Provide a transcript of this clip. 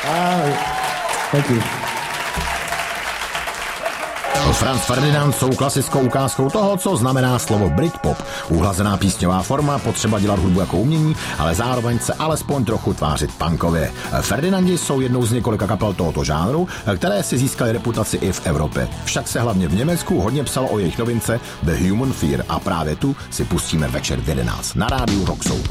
Thank you. Franz Ferdinand jsou klasickou ukázkou toho, co znamená slovo Britpop. Uhlazená písňová forma, potřeba dělat hudbu jako umění, ale zároveň se alespoň trochu tvářit punkově. Ferdinandi jsou jednou z několika kapel tohoto žánru, které si získaly reputaci i v Evropě. Však se hlavně v Německu hodně psalo o jejich novince The Human Fear a právě tu si pustíme večer v 11 na rádiu Rock Soul.